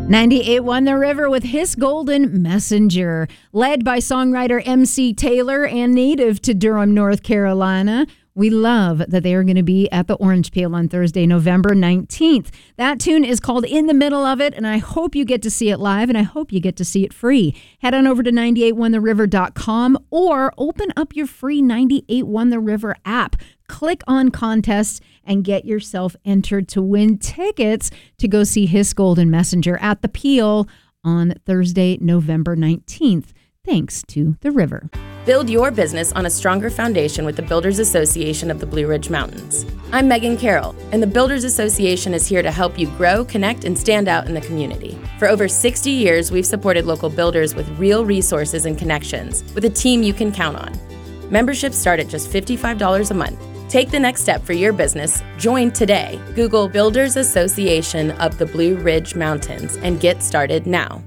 98.1 The River with His Golden Messenger. Led by songwriter MC Taylor and native to Durham, North Carolina. We love that they are going to be at the Orange Peel on Thursday, November 19th. That tune is called In the Middle of It, and I hope you get to see it live, and I hope you get to see it free. Head on over to 981theriver.com or open up your free 98.1 The River app. Click on contests and get yourself entered to win tickets to go see His Golden Messenger at the Peel on Thursday, November 19th. Thanks to The River. Build your business on a stronger foundation with the Builders Association of the Blue Ridge Mountains. I'm Megan Carroll, and the Builders Association is here to help you grow, connect, and stand out in the community. For over 60 years, we've supported local builders with real resources and connections, with a team you can count on. Memberships start at just $55 a month. Take the next step for your business. Join today. Google Builders Association of the Blue Ridge Mountains and get started now.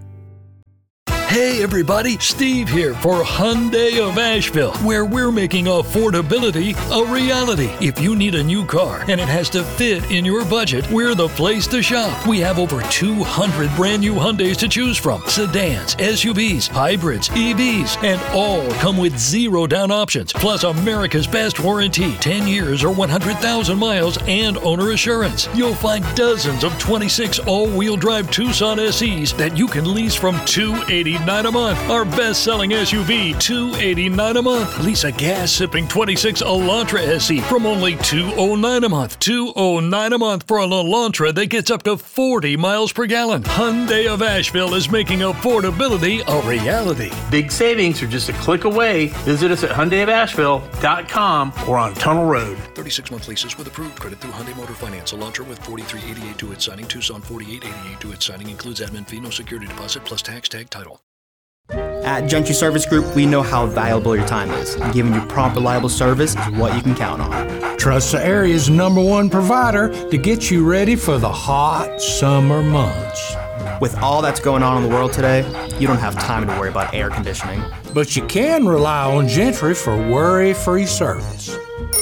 Hey everybody, Steve here for Hyundai of Asheville, where we're making affordability a reality. If you need a new car and it has to fit in your budget, we're the place to shop. We have over 200 brand new Hyundais to choose from. Sedans, SUVs, hybrids, EVs, and all come with zero down options. Plus America's best warranty, 10 years or 100,000 miles and owner assurance. You'll find dozens of 26 all-wheel drive Tucson SEs that you can lease from $289 a month. Our best-selling SUV, $289 a month. Lease a gas-sipping 26 Elantra SE from only $209 a month. $209 a month for an Elantra that gets up to 40 miles per gallon. Hyundai of Asheville is making affordability a reality. Big savings are just a click away. Visit us at HyundaiofAsheville.com or on Tunnel Road. 36-month leases with approved credit through Hyundai Motor Finance. Elantra with 4388 to its signing. Tucson 4888 to its signing. Includes admin fee, no security deposit, plus tax tag title. At Gentry Service Group, we know how valuable your time is, and giving you prompt, reliable service is what you can count on. Trust the area's #1 provider to get you ready for the hot summer months. With all that's going on in the world today, you don't have time to worry about air conditioning. But you can rely on Gentry for worry-free service.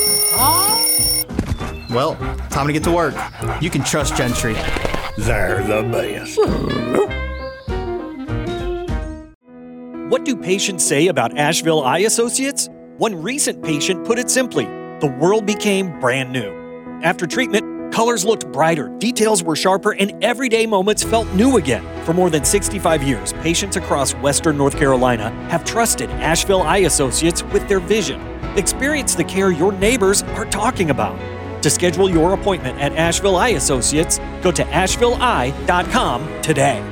Well, time to get to work. You can trust Gentry. They're the best. What do patients say about Asheville Eye Associates? One recent patient put it simply, the world became brand new. After treatment, colors looked brighter, details were sharper, and everyday moments felt new again. For more than 65 years, patients across Western North Carolina have trusted Asheville Eye Associates with their vision. Experience the care your neighbors are talking about. To schedule your appointment at Asheville Eye Associates, go to ashevilleeye.com today.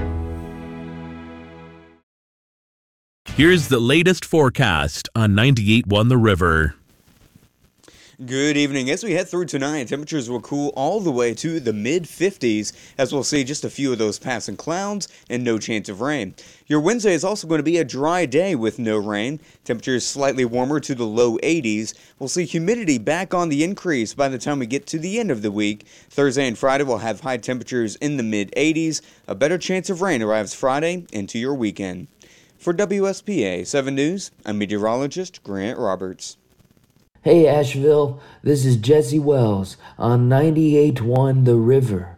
Here's the latest forecast on 98.1 The River. Good evening. As we head through tonight, temperatures will cool all the way to the mid-50s, as we'll see just a few of those passing clouds and no chance of rain. Your Wednesday is also going to be a dry day with no rain. Temperatures slightly warmer to the low 80s. We'll see humidity back on the increase by the time we get to the end of the week. Thursday and Friday will have high temperatures in the mid-80s. A better chance of rain arrives Friday into your weekend. For WSPA 7 News, I'm meteorologist Grant Roberts. Hey Asheville, this is Jesse Wells on 98.1 The River.